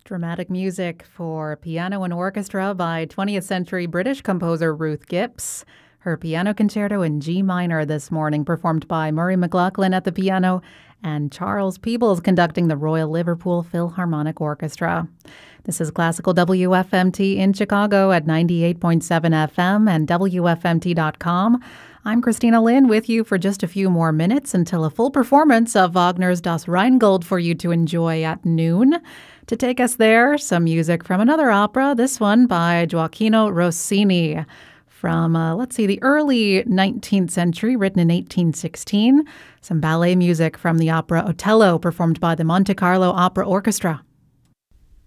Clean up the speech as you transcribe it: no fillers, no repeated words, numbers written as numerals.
Dramatic music for piano and orchestra by 20th century British composer Ruth Gibbs. Her piano concerto in G minor this morning, performed by Murray McLaughlin at the piano and Charles Peebles conducting the Royal Liverpool Philharmonic Orchestra. This is Classical WFMT in Chicago at 98.7 FM and WFMT.com. I'm Christina Lynn with you for just a few more minutes until a full performance of Wagner's Das Rheingold for you to enjoy at noon. To take us there, some music from another opera, this one by Gioachino Rossini from, the early 19th century, written in 1816. Some ballet music from the opera Otello, performed by the Monte Carlo Opera Orchestra.